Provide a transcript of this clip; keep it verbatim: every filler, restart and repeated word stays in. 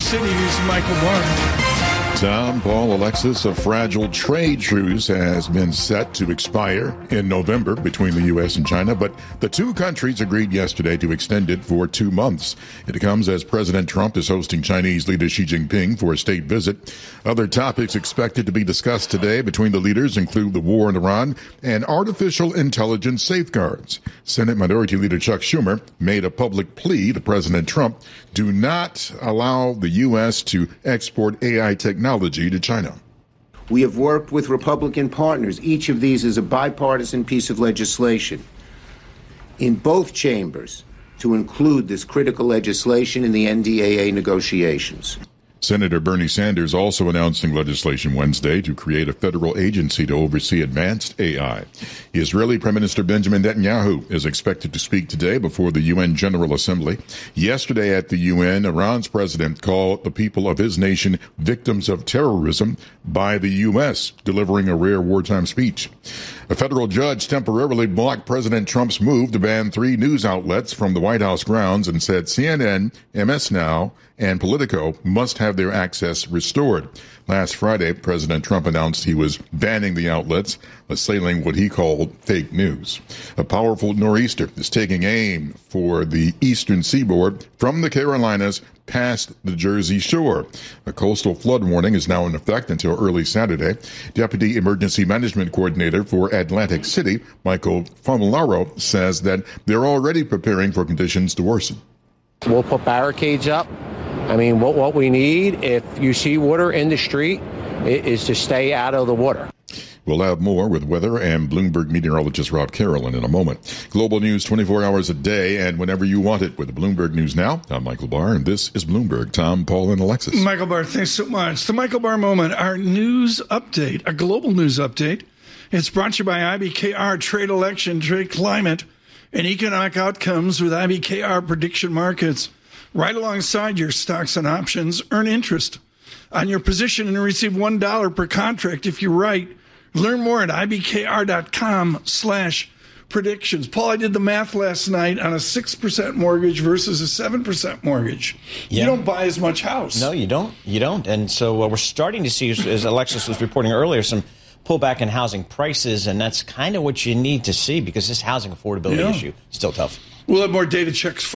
City, here's Michael Barr. Tom, Paul, Alexis, a fragile trade truce has been set to expire in November between the U S and China, but the two countries agreed yesterday to extend it for two months. It comes as President Trump is hosting Chinese leader Xi Jinping for a state visit. Other topics expected to be discussed today between the leaders include the war in Iran and artificial intelligence safeguards. Senate Minority Leader Chuck Schumer made a public plea to President Trump: do not allow the U S to export A I technology to China. We have worked with Republican partners. Each of these is a bipartisan piece of legislation in both chambers to include this critical legislation in the N D A A negotiations. Senator Bernie Sanders also announcing legislation Wednesday to create a federal agency to oversee advanced A I. Israeli Prime Minister Benjamin Netanyahu is expected to speak today before the U N General Assembly. Yesterday at the U N, Iran's president called the people of his nation victims of terrorism by the U S, delivering a rare wartime speech. A federal judge temporarily blocked President Trump's move to ban three news outlets from the White House grounds and said C N N, M S Now, and Politico must have their access restored. Last Friday, President Trump announced he was banning the outlets, assailing what he called fake news. A powerful nor'easter is taking aim for the eastern seaboard from the Carolinas past the Jersey Shore. A coastal flood warning is now in effect until early Saturday. Deputy Emergency Management Coordinator for Atlantic City, Michael Famularo, says that they're already preparing for conditions to worsen. We'll put barricades up. I mean, what, what we need, if you see water in the street, is to stay out of the water. We'll have more with weather and Bloomberg meteorologist Rob Carolyn in a moment. Global news twenty-four hours a day and whenever you want it with Bloomberg News Now. I'm Michael Barr, and this is Bloomberg. Tom, Paul, and Alexis. Michael Barr, thanks so much. The Michael Barr Moment, our news update, a global news update. It's brought to you by I B K R, Trade Election, Trade Climate, and Economic Outcomes with I B K R Prediction Markets. Right alongside your stocks and options, earn interest on your position and receive one dollar per contract if you write. Learn more at ibkr.com slash predictions. Paul, I did the math last night on a six percent mortgage versus a seven percent mortgage. Yeah. You don't buy as much house. No, you don't. You don't. And so uh, we're starting to see, as Alexis was reporting earlier, some pullback in housing prices, and that's kind of what you need to see because this housing affordability yeah. issue is still tough. We'll have more data checks